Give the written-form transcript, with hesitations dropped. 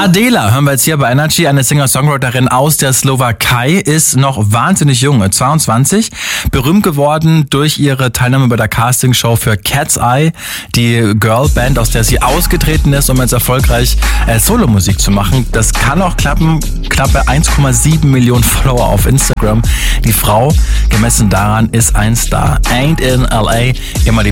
Adela hören wir jetzt hier bei Energy, eine Singer-Songwriterin aus der Slowakei, ist noch wahnsinnig jung, 22, berühmt geworden durch ihre Teilnahme bei der Castingshow für Cat's Eye, die Girlband, aus der sie ausgetreten ist, um jetzt erfolgreich Solomusik zu machen. Das kann auch klappen, knappe 1,7 Millionen Follower auf Instagram. Die Frau, gemessen daran, ist ein Star. Ain't in LA, immer die